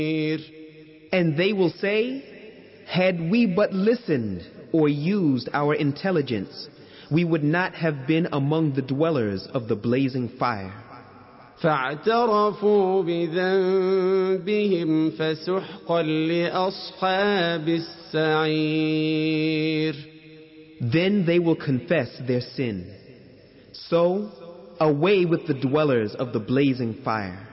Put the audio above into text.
And they will say, had we but listened or used our intelligence, we would not have been among the dwellers of the blazing fire. فاعترفوا بذنبهم فسحقا لأصحاب السعير. Then they will confess their sin. So, away with the dwellers of the blazing fire.